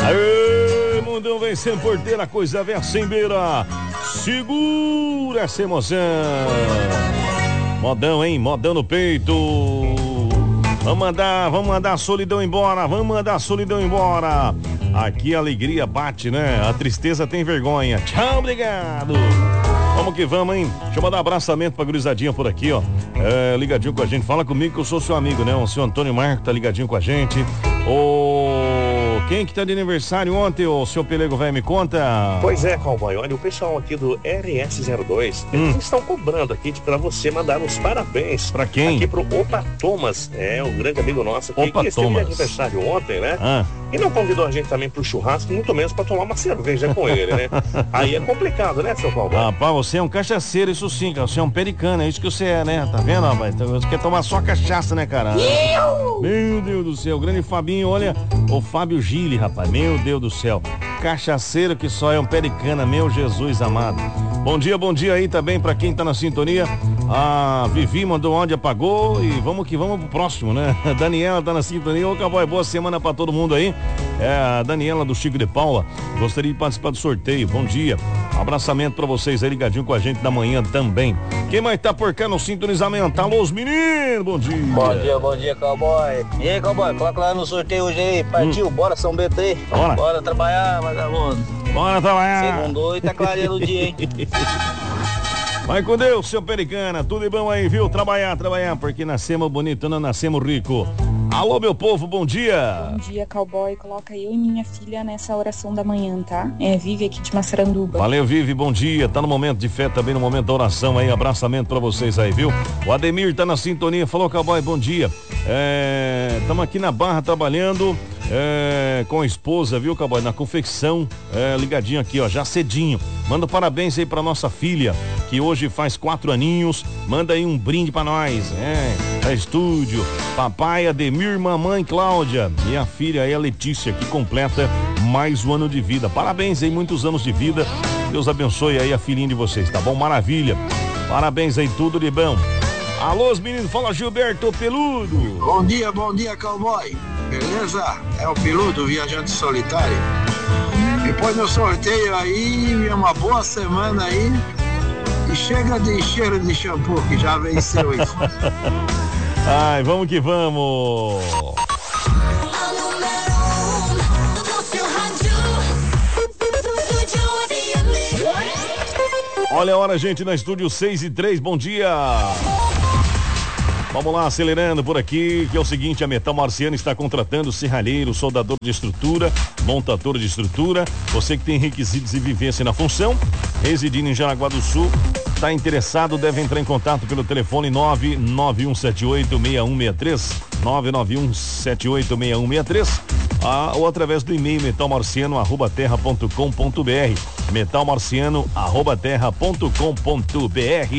Aê, mundão vencendo porteira, coisa velha sem beira. Segura essa emoção. Modão, hein? Modão no peito. Vamos mandar a solidão embora. Vamos mandar a solidão embora. Aqui a alegria bate, né? A tristeza tem vergonha. Tchau, obrigado. Vamos que vamos, hein? Deixa eu mandar um abraçamento pra gurizadinha por aqui, ó. Ligadinho com a gente. Fala comigo que eu sou seu amigo, né? O seu Antônio Marco tá ligadinho com a gente. Quem que tá de aniversário ontem, o seu Pelego, vai me conta? Pois é, cowboy, olha, o pessoal aqui do RS02, eles estão cobrando aqui pra você mandar os parabéns. Pra quem? Aqui pro Opa Thomas, um grande amigo nosso aqui, Opa que esteve de Thomas. aniversário ontem, né? E não convidou a gente também pro churrasco, muito menos pra tomar uma cerveja com ele, né? Aí é complicado, né, seu cowboy? Rapaz, você é um cachaceiro, isso sim, cara. Você é um pericano, é isso que você é, né? Tá vendo, rapaz? Você quer tomar só cachaça, né, cara? Meu Deus do céu, grande Fabinho, olha, o Fábio Gili, rapaz, meu Deus do céu. Cachaceiro que só é um pericana, meu Jesus amado. Bom dia aí também pra quem tá na sintonia. A Vivi mandou onde apagou e vamos que vamos pro próximo, né? A Daniela tá na sintonia. Ô, cowboy, boa semana pra todo mundo aí. A Daniela do Chico de Paula. Gostaria de participar do sorteio. Bom dia. Abraçamento pra vocês aí ligadinho com a gente da manhã também. Quem mais tá por cá no sintonizamento? Alô, os meninos, bom dia. Bom dia, cowboy. E aí, cowboy, coloca lá no sorteio hoje aí. Partiu, bora São Bento aí. Bora trabalhar, vagabundo. Bora trabalhar. Segundou e tá clareando o dia, hein? Vai com Deus, seu pericana. Tudo de bom aí, viu? Trabalhar, porque nascemos bonito, não nascemos rico. Alô, meu povo, bom dia. Bom dia, cowboy. Coloca eu e minha filha nessa oração da manhã, tá? Vive aqui de Massaranduba. Valeu, Vive, bom dia. Tá no momento de fé, também no momento da oração aí. Abraçamento pra vocês aí, viu? O Ademir tá na sintonia. Falou, cowboy, bom dia. Tamo aqui na Barra trabalhando. Com a esposa, viu, cowboy? Na confecção, ligadinho aqui, ó, já cedinho. Manda parabéns aí pra nossa filha, que hoje faz 4 aninhos. Manda aí um brinde pra nós, estúdio. Papai Ademir, mamãe Cláudia e a filha aí, a Letícia, que completa mais um ano de vida. Parabéns aí, muitos anos de vida. Deus abençoe aí a filhinha de vocês, tá bom? Maravilha. Parabéns aí, tudo de bom. Alô, os meninos, fala Gilberto Peludo. Bom dia, cowboy. Beleza? É o Peludo, viajante solitário. Depois do sorteio aí, uma boa semana aí. E chega de cheiro de shampoo, que já venceu isso. Ai, vamos que vamos. Olha a hora, gente, na estúdio 6:03, bom dia. Vamos lá, acelerando por aqui, que é o seguinte, a Metal Marciano está contratando serralheiro, soldador de estrutura, montador de estrutura, você que tem requisitos e vivência na função, residindo em Jaraguá do Sul, está interessado, deve entrar em contato pelo telefone 991786163, 991786163, ou através do e-mail metalmarciano@terra.com.br, metalmarciano@terra.com.br.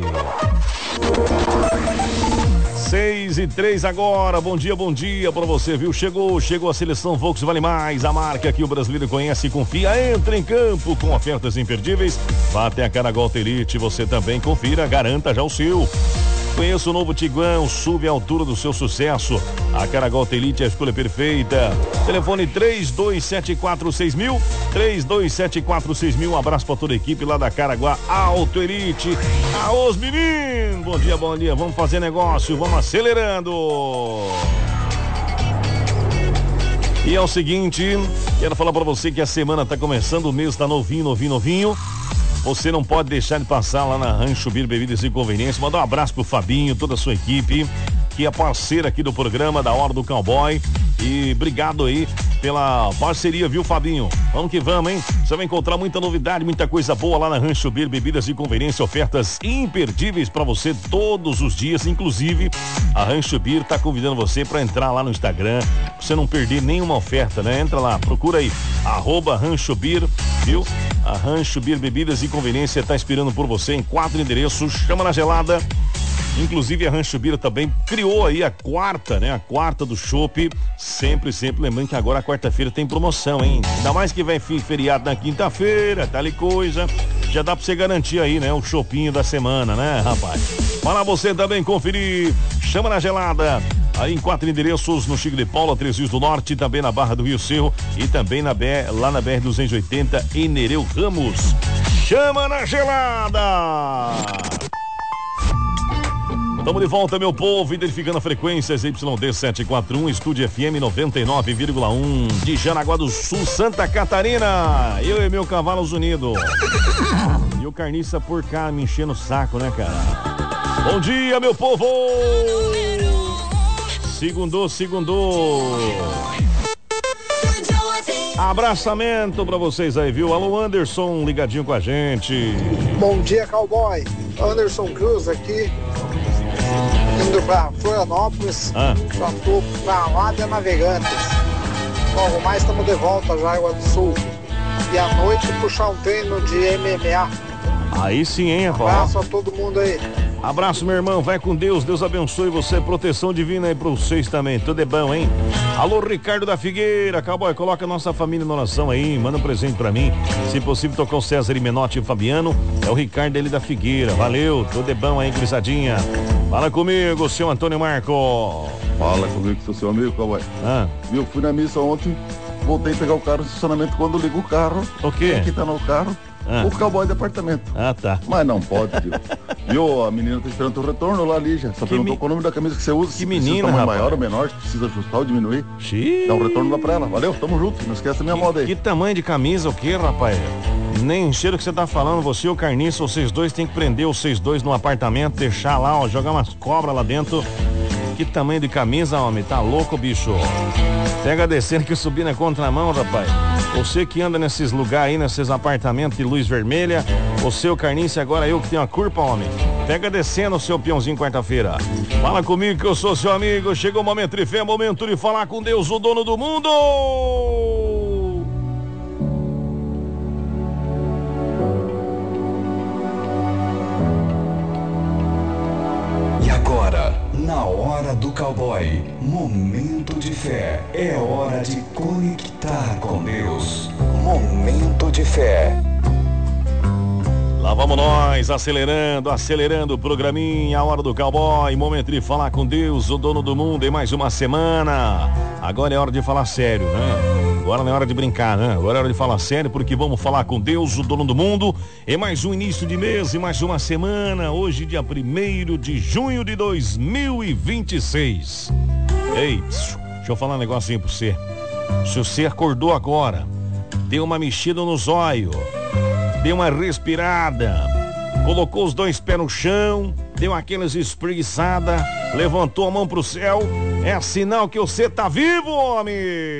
6:03 agora, bom dia pra você, viu? Chegou a seleção Volks Vale Mais, a marca que o brasileiro conhece e confia. Entra em campo com ofertas imperdíveis. Vá até a Caragol Elite, você também confira, garanta já o seu. Conheça o novo Tiguan, sube a altura do seu sucesso. A Caragol Elite é a escolha perfeita. Telefone 32746000, 32746000. Um abraço pra toda a equipe lá da Caraguá Auto Elite. Aos meninos, bom dia. Vamos fazer negócio, vamos acelerando. E é o seguinte, quero falar pra você que a semana tá começando, o mês tá novinho. Você não pode deixar de passar lá na Rancho Bir Bebidas e Conveniência. Mandar um abraço pro Fabinho, toda a sua equipe, que é parceira aqui do programa da Hora do Cowboy. E obrigado aí pela parceria, viu, Fabinho? Vamos que vamos, hein? Você vai encontrar muita novidade, muita coisa boa lá na Rancho Bir Bebidas e Conveniência. Ofertas imperdíveis pra você todos os dias. Inclusive, a Rancho Bir tá convidando você pra entrar lá no Instagram, pra você não perder nenhuma oferta, né? Entra lá, procura aí, @Rancho Bir, viu? A Rancho Bir Bebidas e Conveniência tá esperando por você em 4 endereços. Chama na gelada. Inclusive a Rancho Bir também criou aí a quarta, né? A quarta do chopp. Sempre lembrando que agora a quarta-feira tem promoção, hein? Ainda mais que vem feriado na quinta-feira, tal e coisa. Já dá pra você garantir aí, né? O choppinho da semana, né, rapaz? Para você também conferir. Chama na gelada. Aí em 4 endereços no Chico de Paula, Três Rios do Norte, também na Barra do Rio Cerro e também lá na BR-280 em Nereu Ramos. Chama na gelada! Estamos de volta, meu povo, identificando a frequência ZYD 741, Estúdio FM 99,1 de Jaraguá do Sul, Santa Catarina. Eu e meu Cavalos Unidos. E o Carniça por cá me enchendo o saco, né, cara? Bom dia, meu povo! Segundou. Abraçamento pra vocês aí, viu? Alô, Anderson, ligadinho com a gente. Bom dia, cowboy. Anderson Cruz aqui, indo pra Florianópolis. Já tô pra lá de Navegantes. Logo mais estamos de volta já, Água do Sul. E à noite puxar um treino de MMA. Aí sim, hein, rapaz? Abraço a todo mundo aí. Abraço, meu irmão, vai com Deus, Deus abençoe você, proteção divina aí pra vocês também, tudo é bom, hein? Alô, Ricardo da Figueira, cowboy, coloca a nossa família na oração aí, manda um presente pra mim, se possível tocar o César e Menotti e o Fabiano, é o Ricardo dele da Figueira, valeu, tudo é bom aí, gurizadinha. Fala comigo, seu Antônio Marco. Fala comigo, que sou seu amigo, cowboy. Viu, fui na missa ontem, voltei a pegar o carro no estacionamento, quando ligo o carro, o quê? Aqui tá no carro, o cowboy do apartamento. Tá. Mas não pode, viu? A menina tá esperando o retorno lá, Lígia. Só perguntou qual o nome da camisa que você usa. Que menina, rapaz? Maior ou menor, se precisa ajustar ou diminuir. Dá um retorno lá pra ela. Valeu, tamo junto. Não esquece a minha moda aí. Que tamanho de camisa o quê, rapaz? Nem cheiro que você tá falando, você e o Carniça, vocês dois tem que prender vocês dois no apartamento, deixar lá, ó, jogar umas cobras lá dentro. Que tamanho de camisa, homem? Tá louco, bicho? Pega descendo que subir na contramão, rapaz. Você que anda nesses lugares aí, nesses apartamentos de luz vermelha, você, o Carniça, agora eu que tenho a culpa, homem. Pega descendo, seu peãozinho, quarta-feira. Fala comigo que eu sou seu amigo. Chegou o momento de fé, momento de falar com Deus, o dono do mundo. E agora, na hora do cowboy, momento de fé. É hora de conectar com Deus. Momento de fé. Lá vamos nós, acelerando o programinha, a hora do cowboy, momento de falar com Deus, o dono do mundo, em mais uma semana. Agora é hora de falar sério, né? Agora não é hora de brincar, né? Agora é hora de falar sério, porque vamos falar com Deus, o dono do mundo, em mais um início de mês, em mais uma semana, hoje dia 1º de junho de 2026. Ei, deixa eu falar um negocinho pra você. Se você acordou agora, deu uma mexida no zóio, deu uma respirada, colocou os 2 pés no chão, deu aquelas espreguiçadas, levantou a mão pro céu, é sinal que você tá vivo, homem!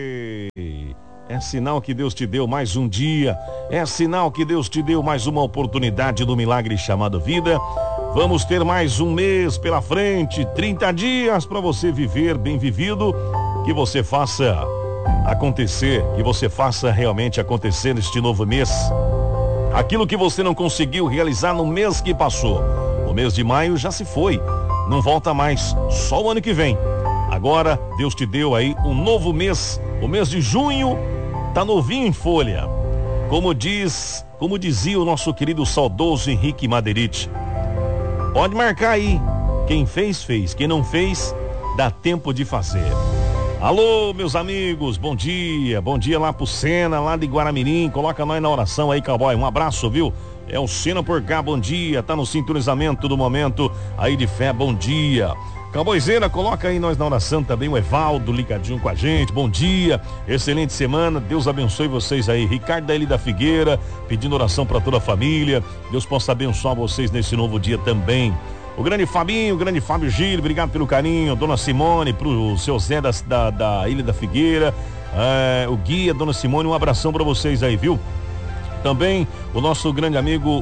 É sinal que Deus te deu mais um dia, é sinal que Deus te deu mais uma oportunidade do milagre chamado vida. Vamos ter mais um mês pela frente, 30 dias para você viver bem vivido, que você faça acontecer, que você faça realmente acontecer neste novo mês. Aquilo que você não conseguiu realizar no mês que passou. O mês de maio já se foi, não volta mais, só o ano que vem. Agora Deus te deu aí um novo mês, o mês de junho tá novinho em folha. Como dizia o nosso querido saudoso Henrique Maderite. Pode marcar aí, quem fez, quem não fez, dá tempo de fazer. Alô, meus amigos, bom dia lá pro Sena, lá de Guaramirim, coloca nós na oração aí, cowboy, um abraço, viu? É o Sena por cá, bom dia, tá no sintonizamento do momento aí de fé, bom dia. Cowboyzeira, coloca aí nós na oração também, o Evaldo ligadinho com a gente, bom dia, excelente semana, Deus abençoe vocês aí. Ricardo da Ilha da Figueira, pedindo oração para toda a família, Deus possa abençoar vocês nesse novo dia também. O grande Fabinho, o grande Fábio Gil, obrigado pelo carinho. Dona Simone, pro seu Zé da Ilha da Figueira, o Guia, Dona Simone, um abração para vocês aí, viu? Também o nosso grande amigo,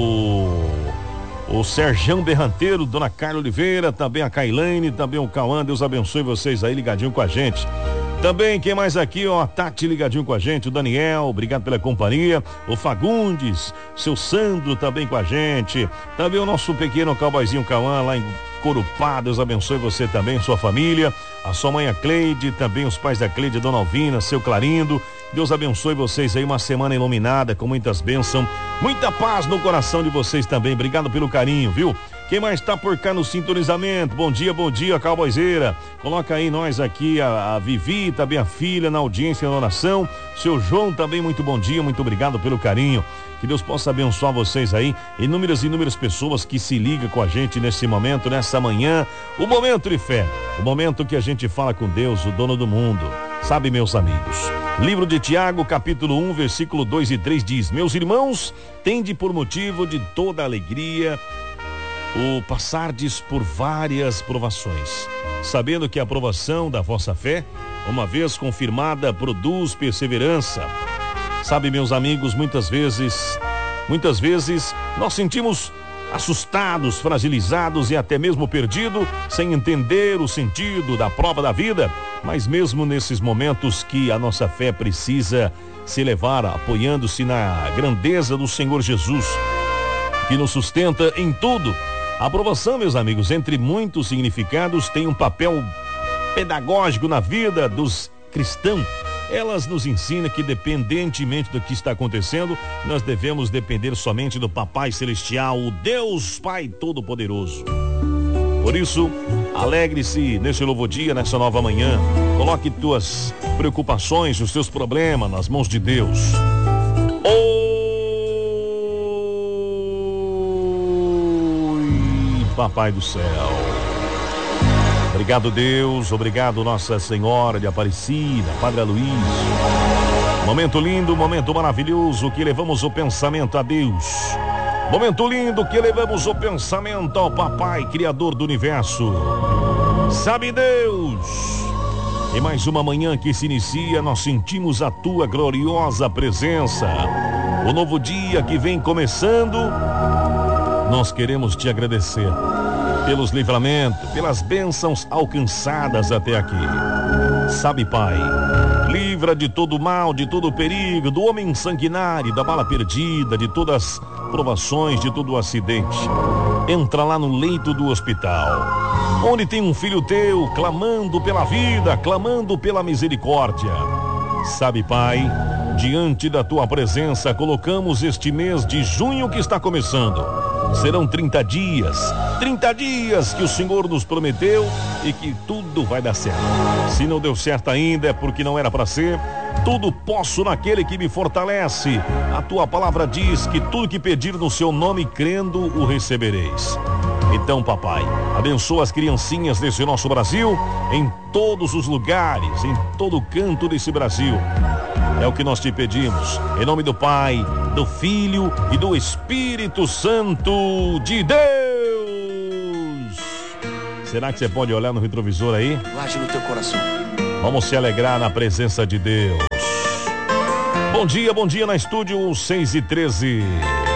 o Serjão Berranteiro, Dona Carla Oliveira, também a Cailane, também o Cauã, Deus abençoe vocês aí, ligadinho com a gente. Também, quem mais aqui, ó, a Tati ligadinho com a gente, o Daniel, obrigado pela companhia, o Fagundes, seu Sandro também com a gente, também o nosso pequeno cowboyzinho Cauã lá em Corupá, Deus abençoe você também, sua família, a sua mãe a Cleide, também os pais da Cleide, Dona Alvina, seu Clarindo, Deus abençoe vocês aí, uma semana iluminada, com muitas bênçãos, muita paz no coração de vocês também, obrigado pelo carinho, viu? Quem mais tá por cá no sintonizamento? Bom dia, Cowboyzeira. Coloca aí nós aqui, a Vivi, também a filha na audiência, na oração. Seu João também, muito bom dia, muito obrigado pelo carinho. Que Deus possa abençoar vocês aí, inúmeras pessoas que se ligam com a gente nesse momento, nessa manhã. O momento de fé, o momento que a gente fala com Deus, o dono do mundo. Sabe, meus amigos? Livro de Tiago, capítulo 1, versículo 2 e 3 diz: meus irmãos, tende por motivo de toda alegria o passardes por várias provações, sabendo que a provação da vossa fé, uma vez confirmada, produz perseverança. Sabe, meus amigos, muitas vezes nós sentimos assustados, fragilizados e até mesmo perdidos, sem entender o sentido da prova da vida. Mas mesmo nesses momentos que a nossa fé precisa se elevar, apoiando-se na grandeza do Senhor Jesus, que nos sustenta em tudo. A aprovação, meus amigos, entre muitos significados, tem um papel pedagógico na vida dos cristãos. Elas nos ensinam que, independentemente do que está acontecendo, nós devemos depender somente do Papai Celestial, o Deus Pai Todo-Poderoso. Por isso, alegre-se nesse novo dia, nessa nova manhã. Coloque tuas preocupações, os teus problemas nas mãos de Deus. Papai do céu. Obrigado, Deus. Obrigado, Nossa Senhora de Aparecida, Padre Aloysio. Momento lindo, momento maravilhoso que levamos o pensamento a Deus. Momento lindo que levamos o pensamento ao Papai, Criador do Universo. Sabe, Deus, em mais uma manhã que se inicia, nós sentimos a Tua gloriosa presença. O novo dia que vem começando, nós queremos Te agradecer pelos livramentos, pelas bênçãos alcançadas até aqui. Sabe, Pai, livra de todo mal, de todo perigo, do homem sanguinário, da bala perdida, de todas as provações, de todo o acidente. Entra lá no leito do hospital, onde tem um filho teu clamando pela vida, clamando pela misericórdia. Sabe, Pai, diante da Tua presença, colocamos este mês de junho que está começando. Serão 30 dias que o Senhor nos prometeu e que tudo vai dar certo. Se não deu certo ainda é porque não era para ser. Tudo posso naquele que me fortalece. A Tua palavra diz que tudo que pedir no Seu nome, crendo, o recebereis. Então, Papai, abençoa as criancinhas desse nosso Brasil, em todos os lugares, em todo canto desse Brasil. É o que nós Te pedimos, em nome do Pai, do Filho e do Espírito Santo de Deus. Será que você pode olhar no retrovisor aí? Guarde no teu coração. Vamos se alegrar na presença de Deus. Bom dia na estúdio 6:13.